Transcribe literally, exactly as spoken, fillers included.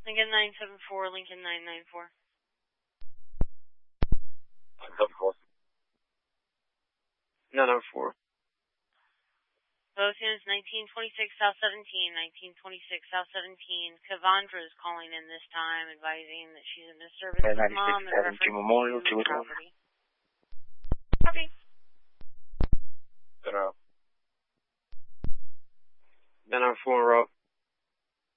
Lincoln nine seven four, Lincoln nine nine four. nine seven four. nine nine four. Both units, nineteen twenty-six South seventeen, nineteen twenty-six South seventeen. Kavandra is calling in this time, advising that she's in disturbance with mom in reference Memorial to property. Copy. Good up. nine nine four, route.